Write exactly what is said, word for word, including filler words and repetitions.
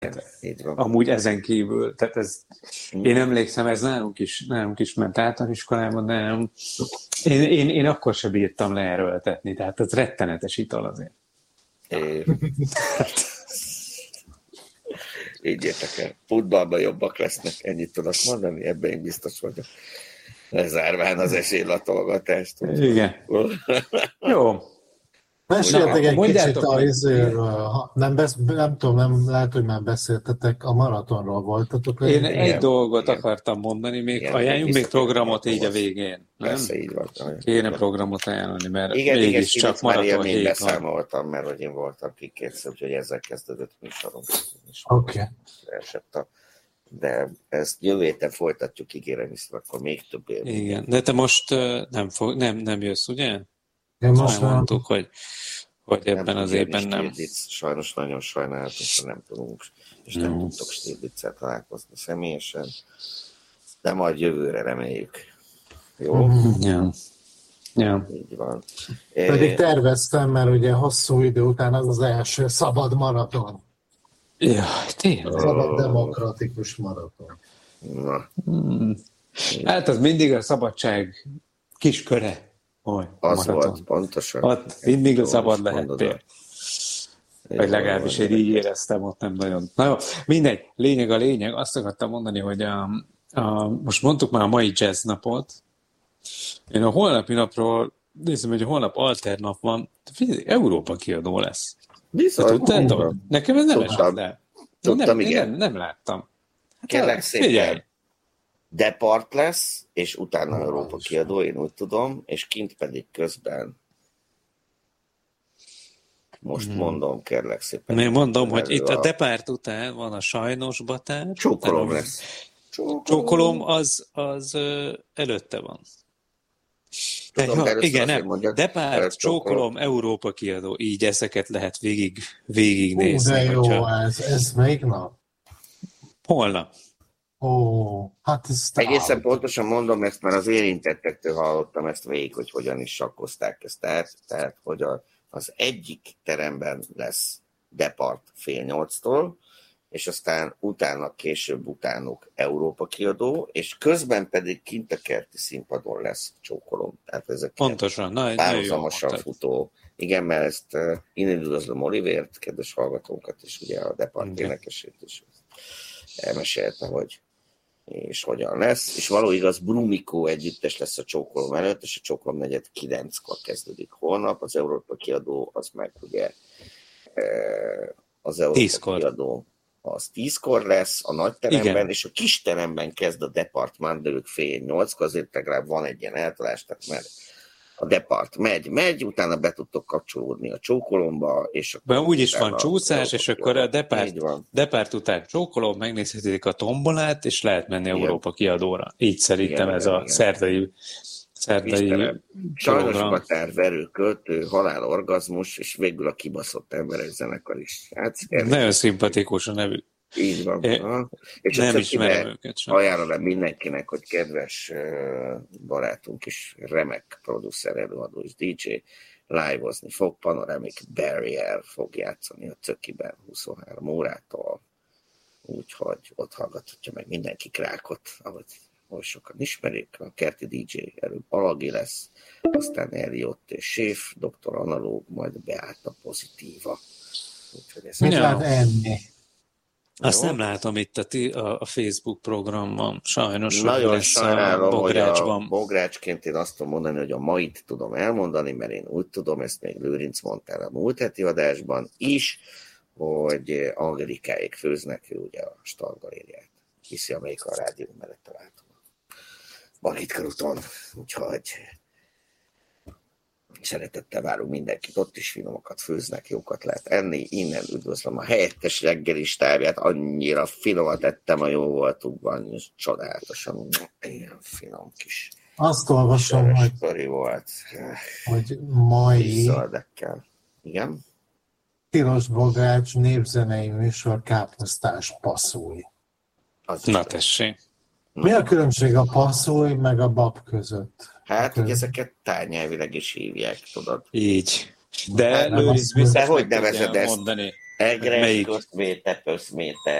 Így van. Amúgy ezen kívül, tehát ez, én emlékszem, ez nálunk is, nálunk is ment általános iskolában, de nem, én, én, én akkor sem bírtam leerőltetni, tehát ez rettenetes ital azért. É. Így értek el. Futballban jobbak lesznek, ennyit tudok mondani, ebben én biztos vagyok. Lezárván az esélylatolgatást. Igen. Jó. Meséltek egy kicsit a izéről, nem, besz, nem tudom, nem lehet, hogy már beszéltetek, a maratonról voltatok. Én igen, egy igen. dolgot akartam mondani, még igen, ajánljunk még programot így a végén. Persze, így van. Kéne programot ajánlani, mert igen, mégis igen, csak maraton hét van. beszámoltam, mert hogy én voltam kikétsz, úgyhogy ezzel kezdődött műsorunk. Oké. Okay. De ezt jövő héten folytatjuk, ígérem, hiszen akkor még több élmény. Igen, de te most nem, fog, nem, nem jössz, ugye? Én most nem mondtuk, hogy, hogy ebben nem az évben nem. Stiglitz, sajnos nagyon sajnáltuk, hogy nem tudunk, és nem no. tudtok Stiglitz-el találkozni személyesen, de majd jövőre reméljük. Jó? Ja. Ja. Így van. Pedig terveztem, mert ugye hosszú idő után az az első szabad maraton. Ja, tényleg. Szabad demokratikus maraton. Na. Hmm. Hát az mindig a szabadság kisköre. Oly, az maraton. Volt, pontosan. Ott mindig a szabad lehettél. Vagy legalábbis én így éreztem, ott nem nagyon. Na jó, mindegy, lényeg a lényeg. Azt akartam mondani, hogy a, a, most mondtuk már a mai jazz napot. Én a holnapi napról nézem, hogy a holnap alter nap van. Figyelj, Európa kiadó lesz. Bizony. Tudtátok? Nekem ez nem esett le. Tudtam, nem, igen. Nem, nem láttam. Hát kérlek szépen. Figyelj. Depart lesz, és utána oh, Európa kiadó, én úgy tudom, és kint pedig közben most hmm. mondom, kérlek szépen. Én mondom, hogy itt a Depart után van a sajnos batár. Csókolom a... lesz. Csókolom, Csókolom az, az ö, előtte van. Tudom, ja, igen, nem. Depart, Csókolom, Európa kiadó. Így ezeket lehet végig, végignézni. Ó, de jó, hogyha... ez, ez melyik nap? Holnap. Ó, hát ez egészen áll. Pontosan mondom ezt, mert az érintettektől hallottam ezt végig, hogy hogyan is sakkozták ezt. Tehát, tehát hogy a, az egyik teremben lesz Depart fél nyolctól, és aztán utána, később utánuk Európa kiadó, és közben pedig kint a kerti színpadon lesz Csókolom. Tehát ezek pontosan, na, párhuzamosan futó. Igen, mert ezt uh, innen üdvözlöm Olivért, kedves hallgatónkat, és ugye a Depart énekesét is elmesélte, hogy és hogyan lesz, és való igaz, Brumikó együttes lesz a Csókolom előtt, és a Csókolom negyed kilenckor kezdődik holnap, az Európa kiadó, az meg ugye az Európa tízkor. Kiadó az tízkor lesz a nagy teremben, igen. És a kis teremben kezd a Department, de ők fél nyolckor, azért legalább van egy ilyen eltalás, tehát mert a Depart megy, megy, utána be tudtok kapcsolódni a Csókolomba, és akkor... Úgy is van csúszás, és akkor a Depart, Depart után Csókolom, megnézhetik a tombolát, és lehet menni igen. Európa kiadóra. Így szerintem igen, ez igen, a igen. szerdai szerdai sajnos batár, verő, költő, halál, orgazmus, és végül a kibaszott emberek zenekar is. Hát, nagyon szimpatikus a nevük. Így van. É, és nem ismerem őket sem. Ajánlom mindenkinek, hogy kedves barátunk is, remek producer, előadó és dé dzsé, live-ozni fog, Panoramic Barrier fog játszani a Cökiben huszonhárom órától, úgyhogy ott hallgathatja meg mindenki Krákot, ahogy oly sokan ismerik, a kerti dé dzsé előbb Alagi lesz, aztán Eliott és Séf, doktor Analóg, majd Beáta Pozitíva. Úgyhogy ez mit lát enni? Azt jó? Nem látom itt a, ti, a, a Facebook programban, sajnos. Nagyon sajnálom, hogy a Bográcsként én azt tudom mondani, hogy a mait tudom elmondani, mert én úgy tudom, ezt még Lőrinc mondta a múlt heti adásban is, hogy Angelikáék főznek, ő ugye a Stargalériát hiszi, amelyik a rádió mellett található. Margit körúton, úgyhogy szeretettel várunk mindenkit, ott is finomokat főznek, jókat lehet enni, innen üdvözlöm a helyettes reggelis távját, annyira finomat ettem a jó voltukban, és csodálatosan ilyen finom kis azt olvasom, hogy, volt. hogy mai zöldekkel. Igen? Tilos Bogrács népzenei műsor káposztás passzúj. Na tessék. Mi a különbség a passzúj meg a bab között? Hát, hogy ezeket tárnyelvileg is hívják, tudod. Így. De Lőrinc biztos hogy nevezed ezt? mondani. Egres, közméte, pöszméte.